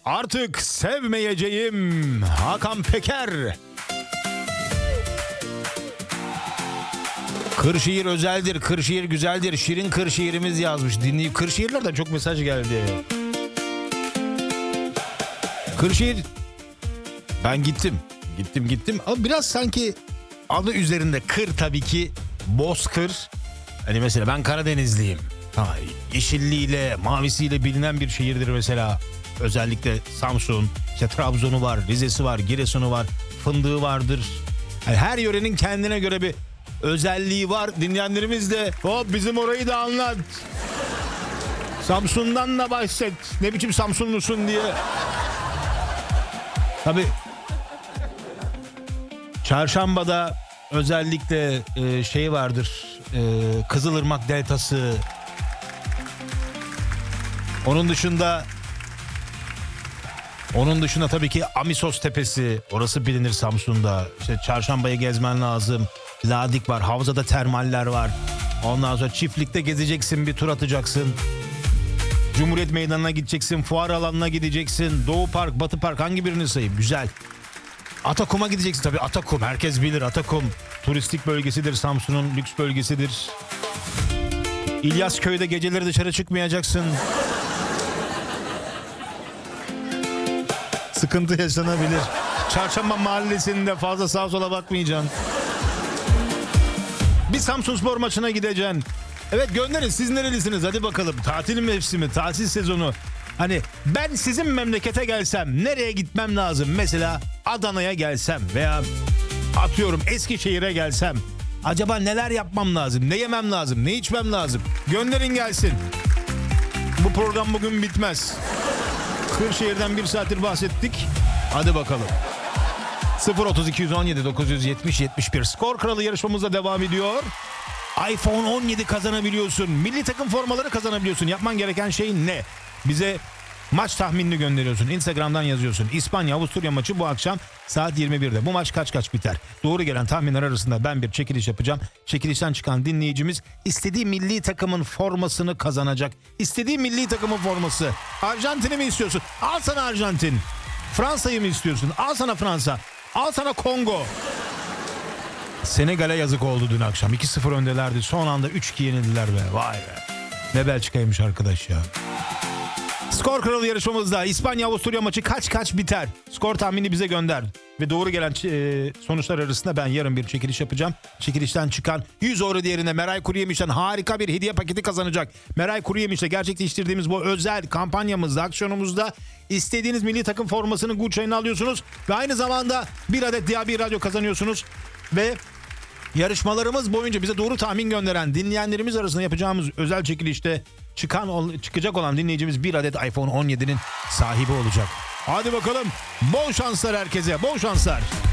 Artık sevmeyeceğim. Hakan Peker. Kırşehir özeldir, Kırşehir güzeldir. Şirin Kırşehir'imiz yazmış. Dinleyip Kırşehirlerden çok mesaj geldi. Kırşehir, ben gittim. Ama biraz sanki adı üzerinde kır, tabii ki Bozkır. Hani mesela ben Karadenizliyim. Yeşilliğiyle, mavisiyle bilinen bir şehirdir mesela. Özellikle Samsun, işte Trabzon'u var, Rize'si var, Giresun'u var, fındığı vardır. Yani her yörenin kendine göre bir özelliği var. Dinleyenlerimiz de hop bizim orayı da anlat. Samsun'dan da bahset. Ne biçim Samsunlusun diye. Tabii Çarşamba'da özellikle şey vardır. Kızılırmak Deltası. Onun dışında tabii ki Amisos Tepesi. Orası bilinir Samsun'da. İşte Çarşamba'yı gezmen lazım. Ladik var. Havzada termaller var. Ondan sonra çiftlikte gezeceksin. Bir tur atacaksın. Cumhuriyet Meydanı'na gideceksin. Fuar alanına gideceksin. Doğu Park, Batı Park, hangi birini sayayım? Güzel. Atakum'a gideceksin tabii. Atakum herkes bilir. Atakum turistik bölgesidir. Samsun'un lüks bölgesidir. İlyasköy'de geceleri dışarı çıkmayacaksın. Sıkıntı yaşanabilir. Çarşamba Mahallesi'nde fazla sağa sola bakmayacaksın. Bir Samsunspor maçına gideceksin. Evet, gönderin, siz nerelisiniz, hadi bakalım. Tatil mevsimi, tatil sezonu. Hani ben sizin memlekete gelsem nereye gitmem lazım? Mesela Adana'ya gelsem veya atıyorum Eskişehir'e gelsem acaba neler yapmam lazım? Ne yemem lazım? Ne içmem lazım? Gönderin gelsin. Bu program bugün bitmez. Kırşehir'den bir saattir bahsettik. Hadi bakalım. 03217 970 71 Skor Kralı yarışmamızda devam ediyor. iPhone 17 kazanabiliyorsun. Milli takım formaları kazanabiliyorsun. Yapman gereken şey ne? Bize maç tahminini gönderiyorsun. Instagram'dan yazıyorsun. İspanya-Avusturya maçı bu akşam saat 21'de. Bu maç kaç biter? Doğru gelen tahminler arasında ben bir çekiliş yapacağım. Çekilişten çıkan dinleyicimiz istediği milli takımın formasını kazanacak. İstediği milli takımın forması. Arjantin'i mi istiyorsun? Al sana Arjantin. Fransa'yı mı istiyorsun? Al sana Fransa. Al sana Kongo. Senegal'e yazık oldu dün akşam. 2-0 öndelerdi. Son anda 3-2 yenildiler be. Vay be. Ne Belçika'ymış arkadaş ya. Skor Kralı yarışmamızda İspanya-Avusturya maçı kaç biter? Skor tahmini bize gönder. Ve doğru gelen sonuçlar arasında ben yarın bir çekiliş yapacağım. Çekilişten çıkan 100 euro değerinde Meray Kuruyemiş'ten harika bir hediye paketi kazanacak. Meray Kuruyemiş'te gerçekleştirdiğimiz bu özel kampanyamızda, aksiyonumuzda istediğiniz milli takım formasını Gucci'ni alıyorsunuz. Ve aynı zamanda bir adet Diaby Radyo kazanıyorsunuz. Ve yarışmalarımız boyunca bize doğru tahmin gönderen dinleyenlerimiz arasında yapacağımız özel çekilişte çıkacak olan dinleyicimiz bir adet iPhone 17'nin sahibi olacak. Hadi bakalım. Bol şanslar herkese. Bol şanslar.